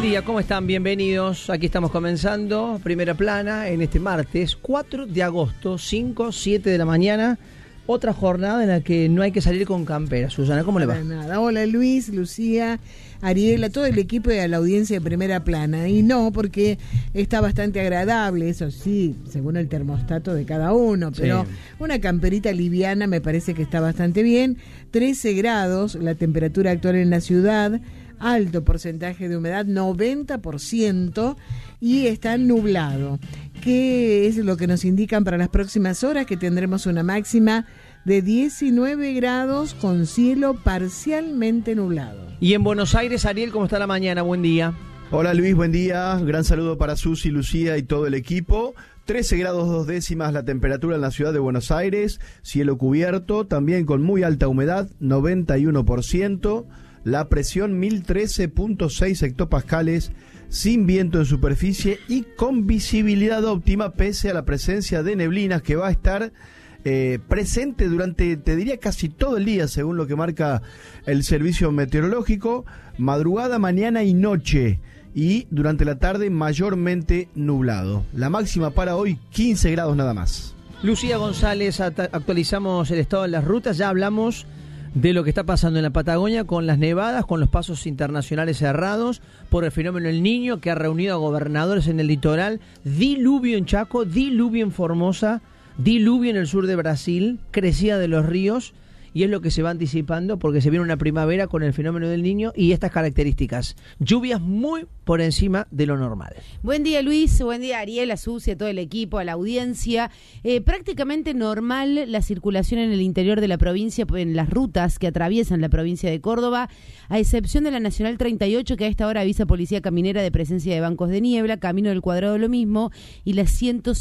día, ¿cómo están? Bienvenidos. Aquí estamos comenzando Primera Plana en este martes 4 de agosto, 5, 7 de la mañana. Otra jornada en la que no hay que salir con campera. Susana, ¿cómo le va? Nada. Hola Luis, Lucía, Ariela, todo el equipo de la audiencia de Primera Plana. Y no, porque está bastante agradable, eso sí, según el termostato de cada uno. Pero sí, una camperita liviana me parece que está bastante bien. 13 grados, la temperatura actual en la ciudad. Alto porcentaje de humedad, 90%, y está nublado. ¿Qué es lo que nos indican para las próximas horas? Que tendremos una máxima de 19 grados con cielo parcialmente nublado. Y en Buenos Aires, Ariel, ¿cómo está la mañana? Buen día. Hola Luis, buen día. Gran saludo para Susi, Lucía y todo el equipo. 13 grados 2 décimas la temperatura en la ciudad de Buenos Aires. Cielo cubierto, también con muy alta humedad, 91%. La presión 1013.6 hectopascales, sin viento en superficie y con visibilidad óptima pese a la presencia de neblinas que va a estar presente durante, te diría, casi todo el día, según lo que marca el servicio meteorológico, madrugada, mañana y noche, y durante la tarde mayormente nublado. La máxima para hoy, 15 grados nada más. Lucía González, actualizamos el estado de las rutas, ya hablamos de lo que está pasando en la Patagonia con las nevadas, con los pasos internacionales cerrados por el fenómeno El Niño, que ha reunido a gobernadores en el litoral, diluvio en Chaco, diluvio en Formosa, diluvio en el sur de Brasil, crecida de los ríos, y es lo que se va anticipando porque se viene una primavera con el fenómeno del Niño y estas características. Lluvias muy por encima de lo normal. Buen día Luis, buen día Ariel, a Susi, a todo el equipo, a la audiencia. Prácticamente normal la circulación en el interior de la provincia, en las rutas que atraviesan la provincia de Córdoba, a excepción de la Nacional 38, que a esta hora avisa Policía Caminera de presencia de bancos de niebla, Camino del Cuadrado lo mismo, y la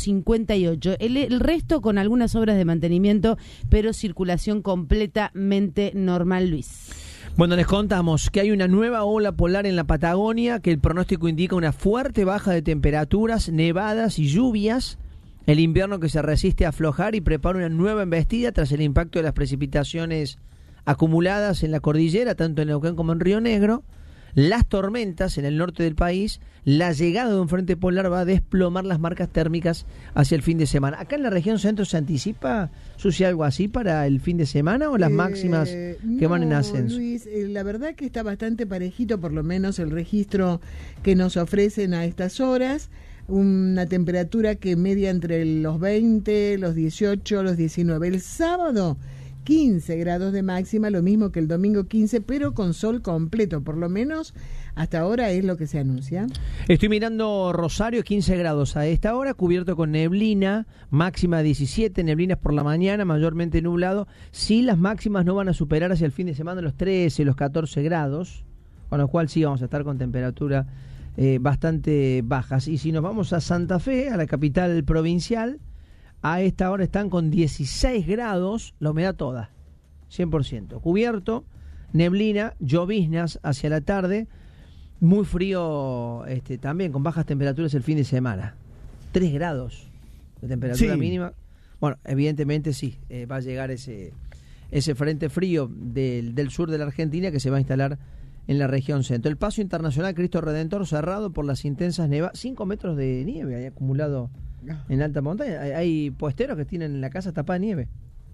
158. El resto con algunas obras de mantenimiento, pero circulación completamente normal, Luis. Bueno, les contamos que hay una nueva ola polar en la Patagonia, que el pronóstico indica una fuerte baja de temperaturas, nevadas y lluvias. El invierno que se resiste a aflojar y prepara una nueva embestida tras el impacto de las precipitaciones acumuladas en la cordillera, tanto en Neuquén como en Río Negro. Las tormentas en el norte del país, la llegada de un frente polar va a desplomar las marcas térmicas hacia el fin de semana. ¿Acá en la región centro se anticipa, Susi, algo así para el fin de semana o las máximas que van en ascenso? Luis, la verdad que está bastante parejito, por lo menos el registro que nos ofrecen a estas horas. Una temperatura que media entre los 20, los 18, los 19. El sábado 15 grados de máxima, lo mismo que el domingo 15, pero con sol completo, por lo menos hasta ahora es lo que se anuncia. Estoy mirando Rosario, 15 grados a esta hora, cubierto con neblina, máxima 17, neblinas por la mañana, mayormente nublado. Sí, las máximas no van a superar hacia el fin de semana los 13, los 14 grados, con lo cual sí vamos a estar con temperatura bastante bajas. Y si nos vamos a Santa Fe, a la capital provincial, a esta hora están con 16 grados, la humedad toda, 100%. Cubierto, neblina, lloviznas hacia la tarde, muy frío también, con bajas temperaturas el fin de semana. 3 grados de temperatura mínima. Bueno, evidentemente sí, va a llegar ese frente frío del sur de la Argentina que se va a instalar en la región centro. El paso internacional Cristo Redentor cerrado por las intensas nevadas, 5 metros de nieve hay acumulado en alta montaña. Hay puesteros que tienen en la casa tapada de nieve.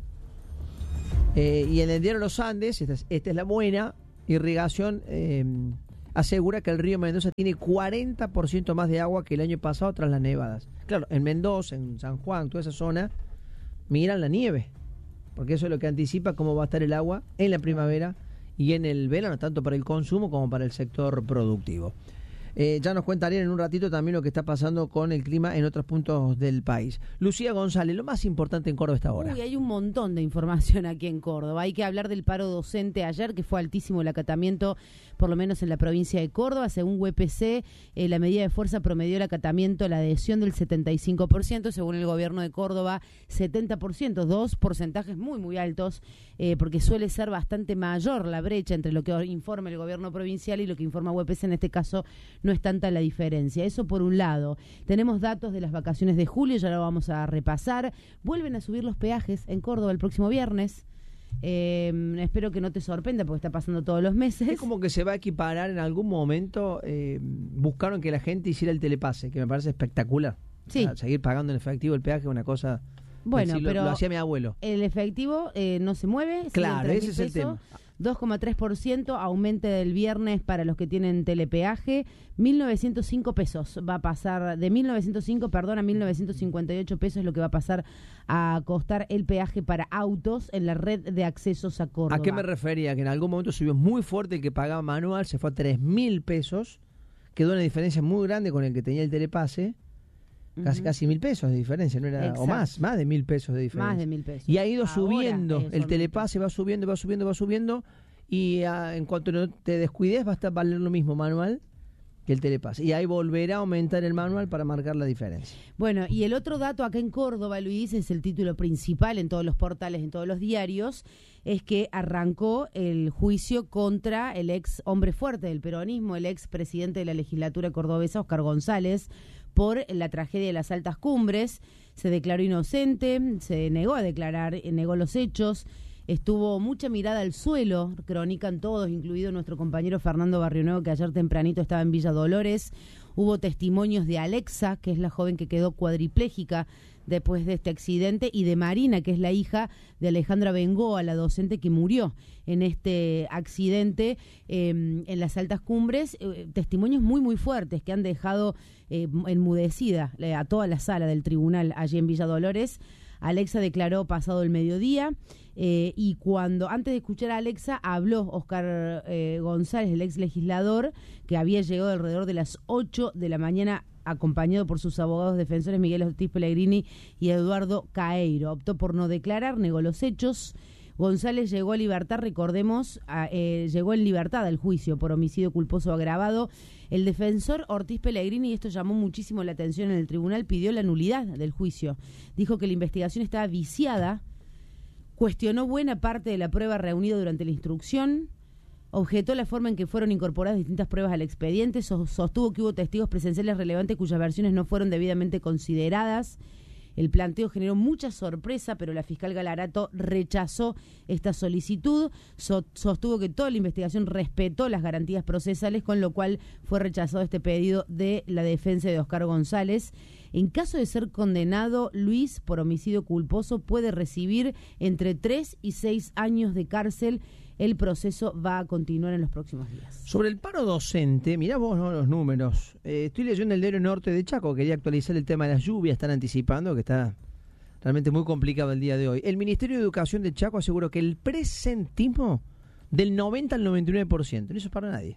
Y en el diario Los Andes, esta es la buena, Irrigación asegura que el río Mendoza tiene 40% más de agua que el año pasado tras las nevadas. Claro, en Mendoza, en San Juan, toda esa zona, miran la nieve, porque eso es lo que anticipa cómo va a estar el agua en la primavera y en el verano, tanto para el consumo como para el sector productivo. Ya nos contarían en un ratito también lo que está pasando con el clima en otros puntos del país. Lucía González, lo más importante en Córdoba esta hora. Uy, hay un montón de información aquí en Córdoba. Hay que hablar del paro docente ayer, que fue altísimo el acatamiento, por lo menos en la provincia de Córdoba. Según UPC, la medida de fuerza promedió el acatamiento, la adhesión del 75%, según el gobierno de Córdoba, 70%, dos porcentajes muy, muy altos, porque suele ser bastante mayor la brecha entre lo que informa el gobierno provincial y lo que informa UPC. En este caso no es tanta la diferencia. Eso por un lado. Tenemos datos de las vacaciones de julio, ya lo vamos a repasar. Vuelven a subir los peajes en Córdoba el próximo viernes. Espero que no te sorprenda porque está pasando todos los meses. Es como que se va a equiparar en algún momento. Buscaron que la gente hiciera el telepase, que me parece espectacular. Sí. O sea, seguir pagando en efectivo el peaje es una cosa. Bueno, pero lo hacía mi abuelo. El efectivo no se mueve. Claro, ese es el tema. 2,3% aumente del viernes para los que tienen telepeaje. 1.905 pesos va a pasar, de 1.905, perdón, a 1.958 pesos es lo que va a pasar a costar el peaje para autos en la red de accesos a Córdoba. ¿A qué me refería? Que en algún momento subió muy fuerte el que pagaba manual, se fue a 3.000 pesos, quedó una diferencia muy grande con el que tenía el telepase. Casi 1.000 pesos de diferencia, ¿no era? Exacto. O más de 1.000 pesos de diferencia. Más de 1.000 pesos. Y ha ido Ahora subiendo, el son telepase va subiendo, y en cuanto no te descuides va a estar valer lo mismo manual que el telepase. Y ahí volverá a aumentar el manual para marcar la diferencia. Bueno, y el otro dato acá en Córdoba, Luis, es el título principal en todos los portales, en todos los diarios, es que arrancó el juicio contra el ex hombre fuerte del peronismo, el ex presidente de la legislatura cordobesa, Óscar González, por la tragedia de las Altas Cumbres. Se declaró inocente, se negó a declarar, negó los hechos, estuvo mucha mirada al suelo, cronican todos, incluido nuestro compañero Fernando Barrionuevo, que ayer tempranito estaba en Villa Dolores. Hubo testimonios de Alexa, que es la joven que quedó cuadriplégica después de este accidente, y de Marina, que es la hija de Alejandra Bengoa, la docente que murió en este accidente en las Altas Cumbres. Testimonios muy, muy fuertes que han dejado enmudecida a toda la sala del tribunal allí en Villa Dolores. Alexa declaró pasado el mediodía y antes de escuchar a Alexa habló Óscar González, el ex legislador, que había llegado alrededor de las 8 de la mañana acompañado por sus abogados defensores Miguel Ortiz Pellegrini y Eduardo Caeiro. Optó por no declarar, negó los hechos. González llegó a libertad, recordemos, llegó en libertad al juicio por homicidio culposo agravado. El defensor Ortiz Pellegrini, y esto llamó muchísimo la atención en el tribunal, pidió la nulidad del juicio. Dijo que la investigación estaba viciada, cuestionó buena parte de la prueba reunida durante la instrucción, objetó la forma en que fueron incorporadas distintas pruebas al expediente, sostuvo que hubo testigos presenciales relevantes cuyas versiones no fueron debidamente consideradas. El planteo generó mucha sorpresa, pero la fiscal Galarato rechazó esta solicitud, sostuvo que toda la investigación respetó las garantías procesales, con lo cual fue rechazado este pedido de la defensa de Óscar González. En caso de ser condenado, Luis, por homicidio culposo, puede recibir entre 3 y 6 años de cárcel. El proceso va a continuar en los próximos días. Sobre el paro docente, mirá vos, ¿no?, los números. Estoy leyendo el diario Norte de Chaco, quería actualizar el tema de las lluvias, están anticipando que está realmente muy complicado el día de hoy. El Ministerio de Educación de Chaco aseguró que el presentismo del 90 al 99%, no eso es para nadie.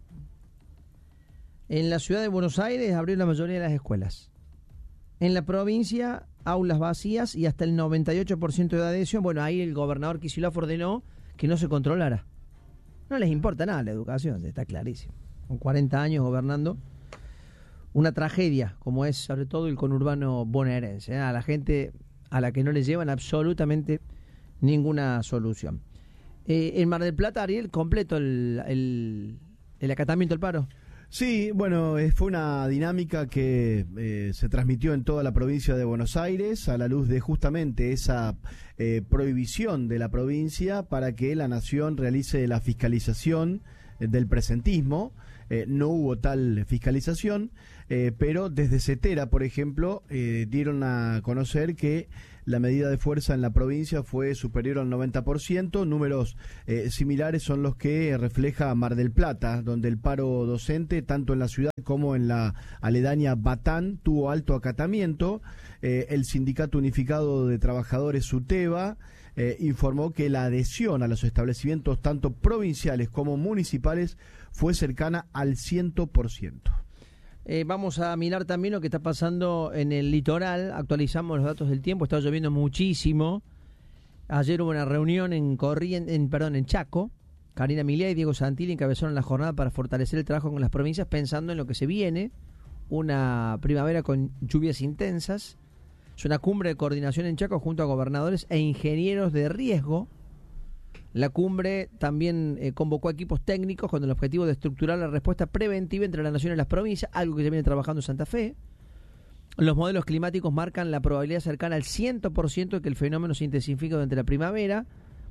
En la ciudad de Buenos Aires abrió la mayoría de las escuelas. En la provincia, aulas vacías y hasta el 98% de adhesión. Bueno, ahí el gobernador Kicillof ordenó que no se controlara. No les importa nada la educación, está clarísimo. Con 40 años gobernando, una tragedia como es sobre todo el conurbano bonaerense, a la gente a la que no le llevan absolutamente ninguna solución. En Mar del Plata, Ariel, completo el acatamiento al paro. Sí, bueno, fue una dinámica que se transmitió en toda la provincia de Buenos Aires a la luz de justamente esa prohibición de la provincia para que la nación realice la fiscalización del presentismo. No hubo tal fiscalización, pero desde CETERA, por ejemplo, dieron a conocer que la medida de fuerza en la provincia fue superior al 90%. Números similares son los que refleja Mar del Plata, donde el paro docente, tanto en la ciudad como en la aledaña Batán, tuvo alto acatamiento. El Sindicato Unificado de Trabajadores, SUTEBA, informó que la adhesión a los establecimientos tanto provinciales como municipales fue cercana al 100%. Vamos a mirar también lo que está pasando en el litoral. Actualizamos los datos del tiempo. Está lloviendo muchísimo. Ayer hubo una reunión en Chaco. Karina Milei y Diego Santilli encabezaron la jornada para fortalecer el trabajo con las provincias, pensando en lo que se viene, una primavera con lluvias intensas. Es una cumbre de coordinación en Chaco junto a gobernadores e ingenieros de riesgo. La cumbre también convocó a equipos técnicos con el objetivo de estructurar la respuesta preventiva entre la nación y las provincias, algo que se viene trabajando en Santa Fe. Los modelos climáticos marcan la probabilidad cercana al 100% de que el fenómeno se intensifique durante la primavera.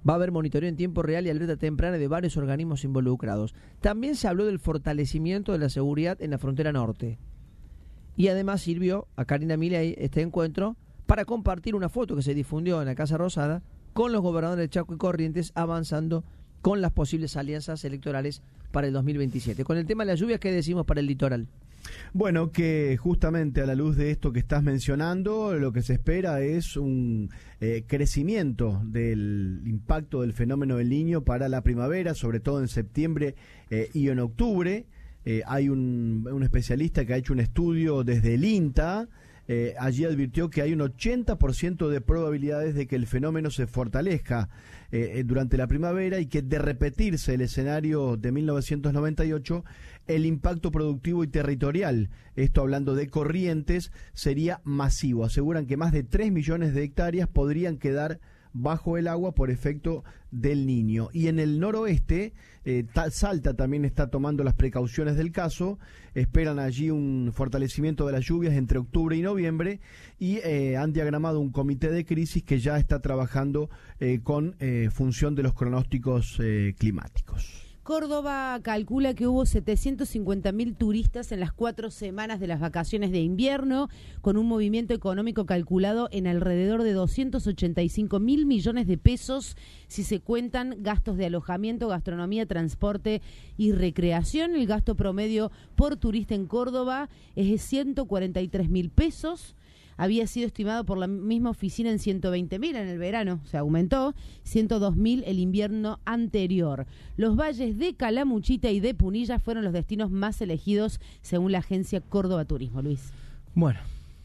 Va a haber monitoreo en tiempo real y alerta temprana de varios organismos involucrados. También se habló del fortalecimiento de la seguridad en la frontera norte. Y además sirvió a Karina Milei este encuentro para compartir una foto que se difundió en la Casa Rosada con los gobernadores de Chaco y Corrientes avanzando con las posibles alianzas electorales para el 2027. Con el tema de las lluvias, ¿qué decimos para el litoral? Bueno, que justamente a la luz de esto que estás mencionando, lo que se espera es un crecimiento del impacto del fenómeno del Niño para la primavera, sobre todo en septiembre y en octubre. Hay un especialista que ha hecho un estudio desde el INTA. Allí advirtió que hay un 80% de probabilidades de que el fenómeno se fortalezca durante la primavera y que de repetirse el escenario de 1998, el impacto productivo y territorial, esto hablando de Corrientes, sería masivo. Aseguran que más de 3 millones de hectáreas podrían quedar bajo el agua por efecto del Niño. Y en el noroeste, Salta también está tomando las precauciones del caso. Esperan allí un fortalecimiento de las lluvias entre octubre y noviembre y han diagramado un comité de crisis que ya está trabajando con función de los pronósticos climáticos. Córdoba calcula que hubo 750.000 turistas en las 4 semanas de las vacaciones de invierno, con un movimiento económico calculado en alrededor de 285.000 millones de pesos, si se cuentan gastos de alojamiento, gastronomía, transporte y recreación. El gasto promedio por turista en Córdoba es de 143.000 pesos. Había sido estimado por la misma oficina en 120.000 en el verano, se aumentó, 102.000 el invierno anterior. Los valles de Calamuchita y de Punilla fueron los destinos más elegidos según la agencia Córdoba Turismo, Luis. Bueno.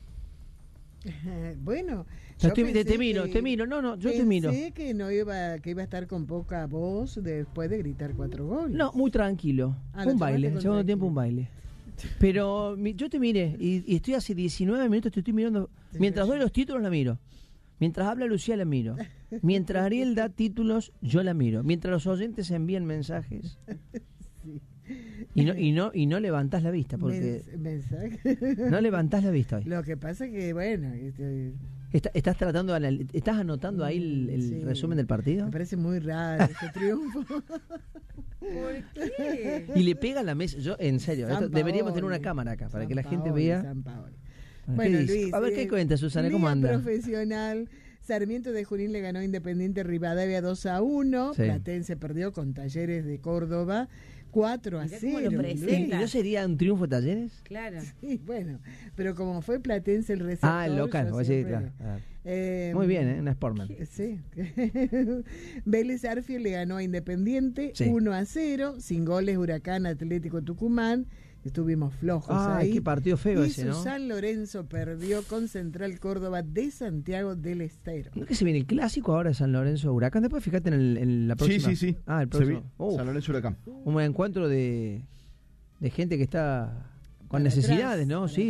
Bueno, te miro, no, yo te miro. Pensé que iba a estar con poca voz después de gritar 4 goles. No, muy tranquilo. Un baile, en segundo tiempo un baile. Pero yo te miré y estoy hace 19 minutos, te estoy mirando. Mientras doy los títulos la miro. Mientras habla Lucía la miro. Mientras Ariel da títulos, yo la miro. Mientras los oyentes envían mensajes. Sí. Y no levantás la vista porque no levantás la vista hoy. Lo que pasa es que bueno, estás tratando estás anotando ahí el resumen del partido. Me parece muy raro ese triunfo. ¿Por qué? Y le pega a la mesa. Yo en serio, deberíamos tener una cámara acá para que la gente vea. Bueno, Luis, a ver qué cuenta Susana, ¿cómo anda? Profesional. Sarmiento de Junín le ganó a Independiente Rivadavia 2-1. Sí. Platense perdió con Talleres de Córdoba 4-0. ¿Y no sería un triunfo de Talleres? Claro. Sí, bueno, pero como fue Platense el receptor. El local, sí, claro. Muy bien, una Sportman. Sí. Vélez Arfield le ganó a Independiente 1-0, sin goles Huracán Atlético Tucumán. Estuvimos flojos ahí. Qué partido feo ese, ¿no? San Lorenzo perdió con Central Córdoba de Santiago del Estero. ¿No es que se viene el clásico ahora de San Lorenzo Huracán? Después fíjate en la próxima. Sí. El próximo. San Lorenzo Huracán. Un encuentro de gente que está con necesidades, ¿no? Sí,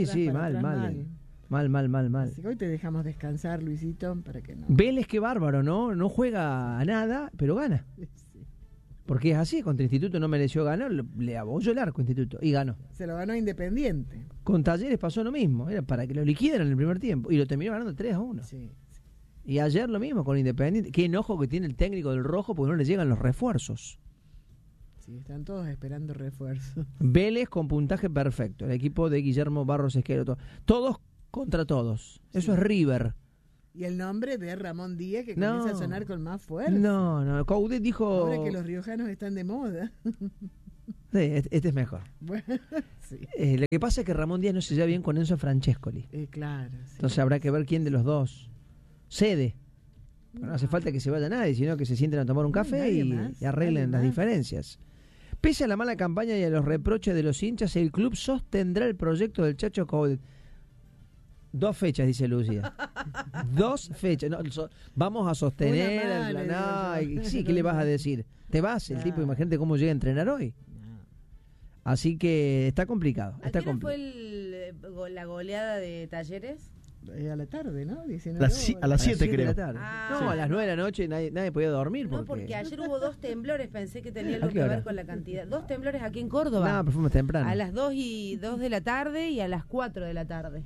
mal. Así que hoy te dejamos descansar, Luisito, para que no. Vélez, qué bárbaro, ¿no? No juega a nada, pero gana. Sí. Porque es así, contra Instituto no mereció ganar, le abolló el arco Instituto y ganó. Se lo ganó Independiente. Con Talleres pasó lo mismo, era para que lo liquidaran en el primer tiempo y lo terminó ganando 3-1. Sí. Y ayer lo mismo con Independiente. Qué enojo que tiene el técnico del Rojo porque no le llegan los refuerzos. Sí, están todos esperando refuerzos. Vélez con puntaje perfecto, el equipo de Guillermo Barros Esqueloto. Todos contra todos. Eso es River. Y el nombre de Ramón Díaz que comienza a sonar con más fuerza. No, Coudet dijo... Ahora que los riojanos están de moda. Sí, este es mejor. Bueno, sí. Lo que pasa es que Ramón Díaz no se lleva bien con Enzo Francescoli. Claro. Sí. Entonces habrá que ver quién de los dos cede. No hace falta que se vaya nadie, sino que se sienten a tomar un café y arreglen las diferencias. Pese a la mala campaña y a los reproches de los hinchas, el club sostendrá el proyecto del Chacho Coudet. 2 fechas, dice Lucía. 2 fechas. No, vamos a sostener. Sí, ¿qué le vas a decir? ¿Te vas? El tipo, imagínate cómo llega a entrenar hoy. Así que está complicado. ¿A qué hora fue la goleada de Talleres? A la tarde, ¿no? A las 7 creo. A las 9 de la noche nadie podía dormir. No, porque ayer hubo 2 temblores, pensé que tenía algo que ver con la cantidad. 2 temblores aquí en Córdoba. No, pero fuimos temprano. A las 2 de la tarde y a las 4 de la tarde.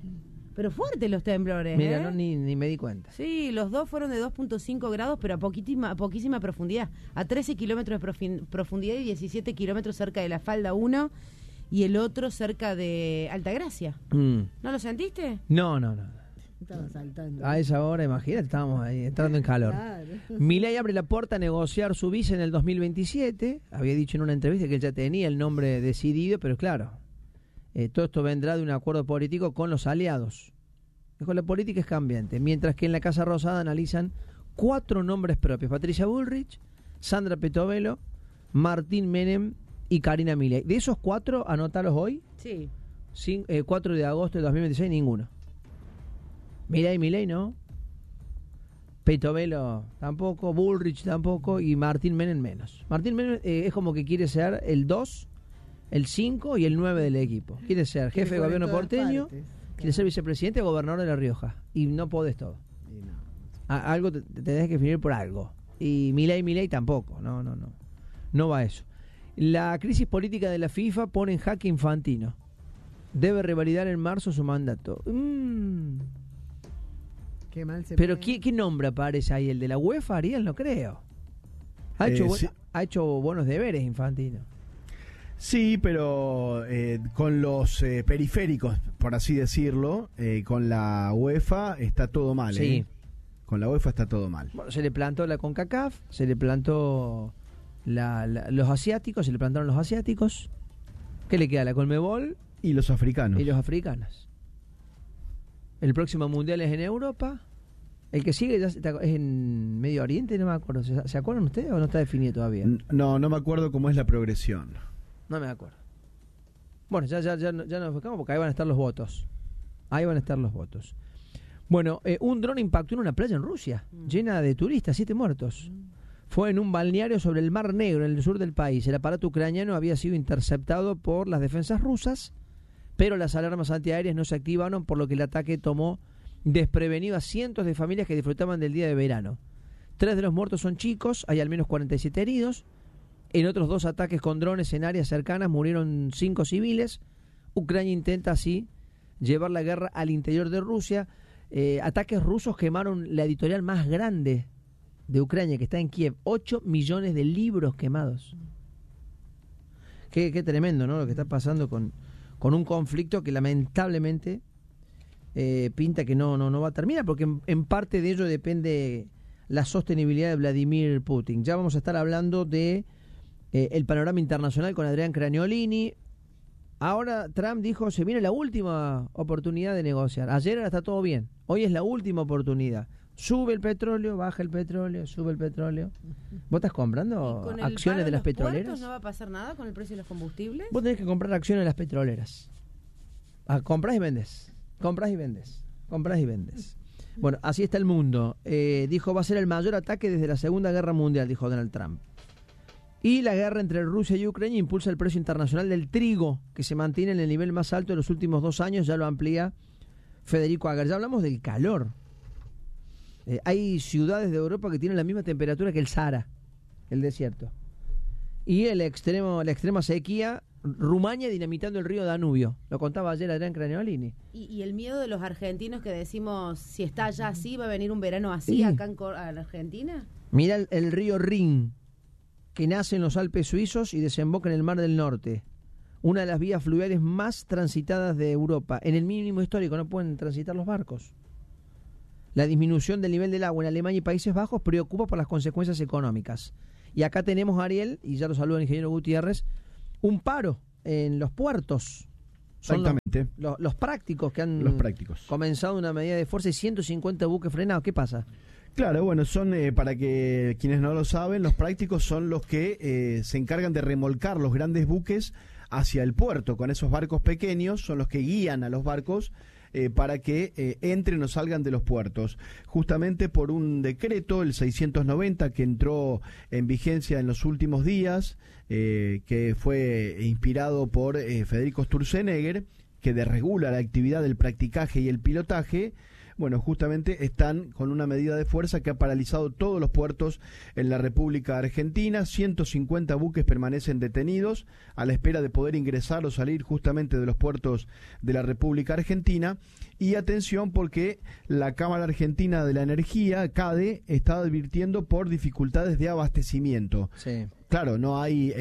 Pero fuertes los temblores, Mira, no, ni me di cuenta. Sí, los dos fueron de 2.5 grados, pero a poquísima profundidad. A 13 kilómetros de profundidad y 17 kilómetros cerca de la falda 1 y el otro cerca de Altagracia. ¿No lo sentiste? No. Estaba saltando. A esa hora, imagínate, estábamos ahí entrando en calor. Claro. Milei abre la puerta a negociar su visa en el 2027. Había dicho en una entrevista que él ya tenía el nombre decidido, pero claro, todo esto vendrá de un acuerdo político con los aliados. Dijo, la política es cambiante. Mientras que en la Casa Rosada analizan 4 nombres propios: Patricia Bullrich, Sandra Petovelo, Martín Menem y Karina Milei. De esos 4, anótalos hoy. Sí. 4 de agosto de 2026, ninguno. Milei no. Petovelo tampoco. Bullrich tampoco. Y Martín Menem menos. Martín Menem es como que quiere ser el 2, el 5 y el 9 del equipo. Quiere ser jefe de gobierno porteño, quiere ser vicepresidente o gobernador de La Rioja. Y no podés todo. Algo te tenés que definir por algo. Y Milei tampoco. No va a eso. La crisis política de la FIFA pone en jaque Infantino. Debe revalidar en marzo su mandato. Qué mal se Pero ve. ¿qué nombre aparece ahí? ¿El de la UEFA, Ariel? No creo. Ha hecho buenos deberes Infantino. Sí, pero con los periféricos, por así decirlo, con la UEFA está todo mal. Sí. Con la UEFA está todo mal. Bueno, se le plantó la CONCACAF, se le plantó los asiáticos, se le plantaron los asiáticos. ¿Qué le queda? La Conmebol Y los africanos. y los africanos. El próximo mundial es en Europa. El que sigue es en Medio Oriente, no me acuerdo. ¿Se acuerdan ustedes o no está definido todavía? No me acuerdo cómo es la progresión. No me acuerdo. Bueno, ya nos enfocamos porque ahí van a estar los votos. Bueno, un dron impactó en una playa en Rusia, llena de turistas, 7 muertos. Fue en un balneario sobre el Mar Negro, en el sur del país. El aparato ucraniano había sido interceptado por las defensas rusas, pero las alarmas antiaéreas no se activaron, por lo que el ataque tomó desprevenido a cientos de familias que disfrutaban del día de verano. 3 de los muertos son chicos, hay al menos 47 heridos. En otros 2 ataques con drones en áreas cercanas murieron 5 civiles. Ucrania intenta así llevar la guerra al interior de Rusia. Ataques rusos quemaron la editorial más grande de Ucrania, que está en Kiev. 8 millones de libros quemados. Qué tremendo, ¿no? Lo que está pasando con un conflicto que lamentablemente pinta que no va a terminar, porque en parte de ello depende la sostenibilidad de Vladimir Putin. Ya vamos a estar hablando de el panorama internacional con Adrián Craniolini. Ahora Trump dijo, se viene la última oportunidad de negociar. Ayer está todo bien, hoy es la última oportunidad. Sube el petróleo, baja el petróleo, sube el petróleo. ¿Vos estás comprando acciones de las petroleras? ¿No va a pasar nada con el precio de los combustibles? Vos tenés que comprar acciones de las petroleras. Comprás y vendes. Comprás y vendes. Comprás y vendes. Bueno, así está el mundo. Dijo, va a ser el mayor ataque desde la Segunda Guerra Mundial, dijo Donald Trump. Y la guerra entre Rusia y Ucrania impulsa el precio internacional del trigo, que se mantiene en el nivel más alto de los últimos 2 años. Ya lo amplía Federico Agar. Ya hablamos del calor. Hay ciudades de Europa que tienen la misma temperatura que el Sahara, el desierto. Y la extrema sequía, Rumania dinamitando el río Danubio. Lo contaba ayer Adrián Craniolini. Y el miedo de los argentinos que decimos, si está allá así, va a venir un verano así acá en Argentina. Mira el río Rin, que nace en los Alpes suizos y desemboca en el Mar del Norte. Una de las vías fluviales más transitadas de Europa. En el mínimo histórico no pueden transitar los barcos. La disminución del nivel del agua en Alemania y Países Bajos preocupa por las consecuencias económicas. Y acá tenemos, Ariel, y ya lo saluda el ingeniero Gutiérrez, un paro en los puertos. Son Exactamente. Los prácticos que han comenzado una medida de fuerza y 150 buques frenados. ¿Qué pasa? Claro, bueno, son, para que quienes no lo saben, los prácticos son los que se encargan de remolcar los grandes buques hacia el puerto. Con esos barcos pequeños son los que guían a los barcos para que entren o salgan de los puertos. Justamente por un decreto, el 690, que entró en vigencia en los últimos días, que fue inspirado por Federico Sturzenegger, que desregula la actividad del practicaje y el pilotaje. Bueno, justamente están con una medida de fuerza que ha paralizado todos los puertos en la República Argentina. 150 buques permanecen detenidos a la espera de poder ingresar o salir justamente de los puertos de la República Argentina. Y atención, porque la Cámara Argentina de la Energía, CADE, está advirtiendo por dificultades de abastecimiento. Sí. Claro, no hay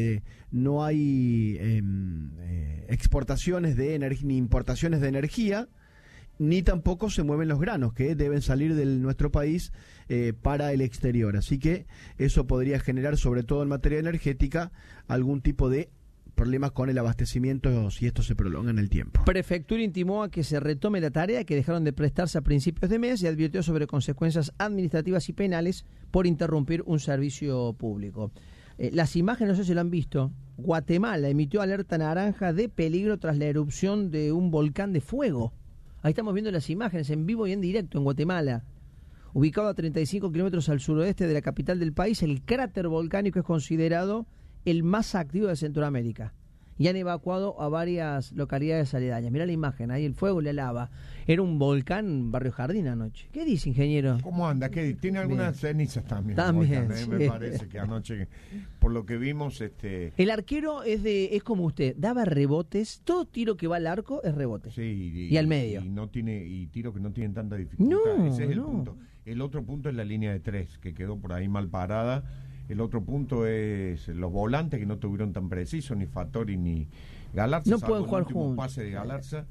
exportaciones de energía ni importaciones de energía, ni tampoco se mueven los granos que deben salir de nuestro país para el exterior. Así que eso podría generar, sobre todo en materia energética, algún tipo de problemas con el abastecimiento si esto se prolonga en el tiempo. Prefectura intimó a que se retome la tarea que dejaron de prestarse a principios de mes y advirtió sobre consecuencias administrativas y penales por interrumpir un servicio público. Las imágenes, no sé si lo han visto, Guatemala emitió alerta naranja de peligro tras la erupción de un volcán de fuego. Ahí estamos viendo las imágenes en vivo y en directo en Guatemala. Ubicado a 35 kilómetros al suroeste de la capital del país, el cráter volcánico es considerado el más activo de Centroamérica. Y han evacuado a varias localidades aledañas. Mirá la imagen, ahí el fuego, la lava. Era un volcán Barrio Jardín anoche. ¿Qué dice, ingeniero? ¿Cómo anda? ¿Qué? Tiene algunas cenizas también. También, Volcán, sí. Me parece que anoche, por lo que vimos... El arquero es como usted, daba rebotes. Todo tiro que va al arco es rebote. Sí, y al medio. Y tiros que no tienen tanta dificultad. No, Ese es el no. punto. El otro punto es la línea de 3, que quedó por ahí mal parada. El otro punto es los volantes, que no tuvieron tan precisos, ni Fattori ni Galarza. No pueden jugar el último juntos. pase de Galarza.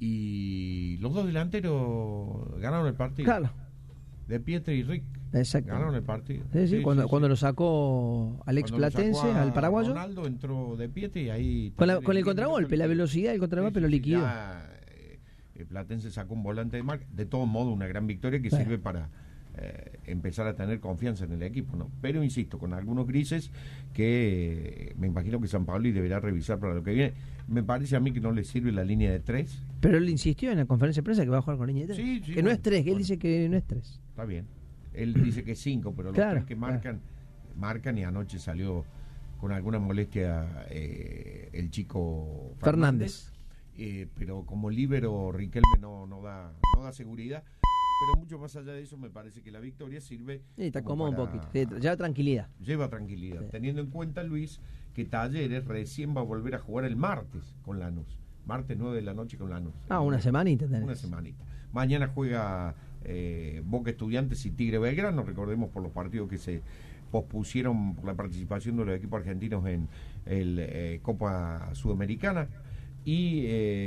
Y los dos delanteros ganaron el partido. Claro. De Pietri y Rick. Exacto. Ganaron el partido. Sí, cuando lo sacó Alex Cuando lo Platense sacó al paraguayo. Ronaldo entró de Pietri y ahí... Con el contragolpe, la velocidad del contragolpe lo liquidó. Platense sacó un volante de marca. De todo modo, una gran victoria que sirve para empezar a tener confianza en el equipo, ¿no? Pero insisto, con algunos grises que me imagino que San Paoli deberá revisar para lo que viene. Me parece a mí que no le sirve la línea de 3. Pero él insistió en la conferencia de prensa que va a jugar con línea de 3. Sí, que bueno, no es 3, que él bueno. dice que no es 3. Está bien. Él dice que 5, pero los Claro, tres que marcan, y anoche salió con alguna molestia el chico Fernández. Pero como líbero Riquelme no da seguridad. Pero mucho más allá de eso, me parece que la victoria sirve... Sí, está como cómodo un para- poquito. Sí, lleva tranquilidad. Lleva tranquilidad, Sí. teniendo en cuenta, Luis, que Talleres recién va a volver a jugar el martes con Lanús. Martes 9 de la noche con Lanús. Una semanita tenés. Una semanita. Mañana juega Boca Estudiantes y Tigre Belgrano, recordemos por los partidos que se pospusieron por la participación de los equipos argentinos en el Copa Sudamericana. Y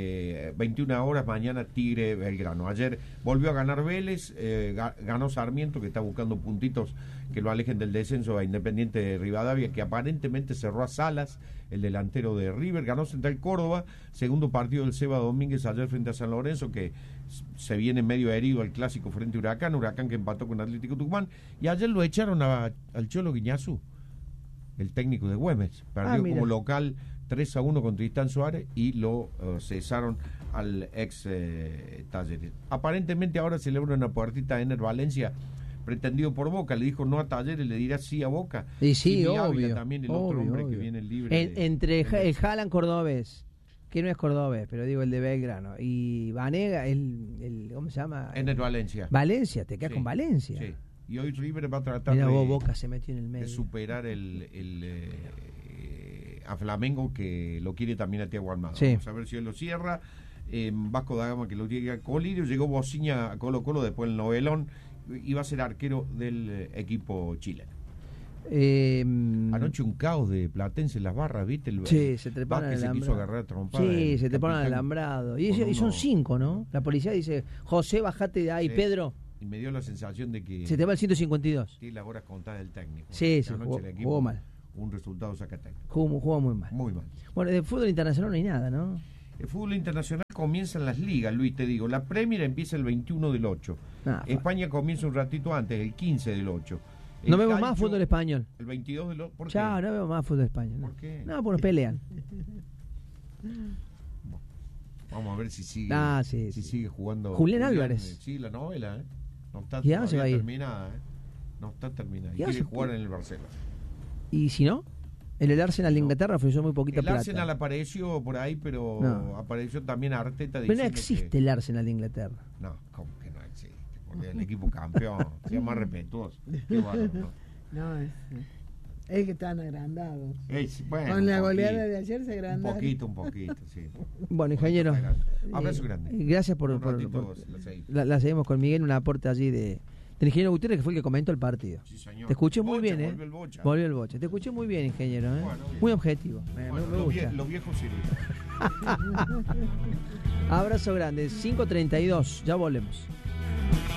21 horas mañana Tigre Belgrano. Ayer volvió a ganar Vélez, ganó Sarmiento, que está buscando puntitos que lo alejen del descenso, a Independiente de Rivadavia, que aparentemente cerró a Salas, el delantero de River. Ganó Central Córdoba, segundo partido del Seba Domínguez ayer frente a San Lorenzo, que se viene medio herido al clásico frente a Huracán que empató con Atlético Tucumán. Y ayer lo echaron al Cholo Guiñazú, el técnico de Güemes. Perdió mira. como local 3-1 con Tristán Suárez y lo cesaron al ex Talleres. Aparentemente ahora celebra una puertita Ener Valencia, pretendido por Boca. Le dijo no a Talleres, le dirá sí a Boca. Y sí, Jimmy Ávila obvio. también, el otro hombre que viene libre. Entre el Haaland cordobés, que no es cordobés, pero digo el de Belgrano, y Vanega, el ¿cómo se llama? Ener Valencia. Valencia, te quedas Sí, con Valencia. Sí. Y hoy River va a tratar Mira de, vos, Boca se metió en el de medio. superar a Flamengo, que lo quiere también a Thiago Almada. Sí. Vamos a ver si él lo cierra. Vasco da Gama, que lo llega a Colirio. Llegó Bociña a Colo Colo, después el novelón. Iba a ser arquero del equipo chileno. Anoche un caos de Platense en las barras, ¿viste? Sí, se treparon Vázquez al se quiso alambrado. agarrar a trompada. Sí, el se treparon al capitán alambrado. con Y son uno- 5, ¿no? La policía dice, José, bajate de ahí, Sí. Pedro, Y me dio la sensación de que se te va el 152. tiene las horas contadas del técnico. Sí, Que sí, anoche jugó- el equipo, jugó mal. Un resultado saca técnico. Jugó muy mal. Muy mal. Bueno, de fútbol internacional no hay nada, ¿no? El fútbol internacional comienza en las ligas, Luis, te digo. La Premier empieza el 21 del 8. Nada, España comienza un ratito antes, el 15 del 8. El no vemos más calcio, fútbol español. El 22 del 8. ¿Por qué? Chao, no vemos más fútbol español. ¿no? ¿Por qué? No, porque nos pelean. Vamos a ver si sigue, Sí, si sí. sigue jugando. Julián Álvarez. Sí, la novela, ¿eh? No está ¿Y a dónde se va a todavía ir? terminada, ¿eh? No está terminada. Y ¿Y a quiere dónde- jugar en el Barcelona. ¿Y si no? En el Arsenal de No. Inglaterra ofreció muy poquita El plata. Arsenal apareció por ahí, pero No. apareció también Arteta Pero no diciendo existe que... el Arsenal de Inglaterra. No, ¿cómo que no existe? porque el equipo campeón, sea más respetuoso. Qué bárbaro, ¿no? No, es que están agrandados. Bueno, Con la un goleada poquito, de ayer se agrandaron. un poquito, sí. Bueno, ingeniero, Abrazo grande. gracias Un ratito la seguimos. la seguimos con Miguel, un aporte allí del ingeniero Gutiérrez, que fue el que comentó el partido. Sí, señor. Te escuché muy Bocha, bien, volvió el Bocha. Volvió el Bocha. Te escuché muy bien, ingeniero, Bueno, bien. muy objetivo. Me Bueno, gusta. los viejos sirven. Abrazo grande, 5:32, ya volvemos.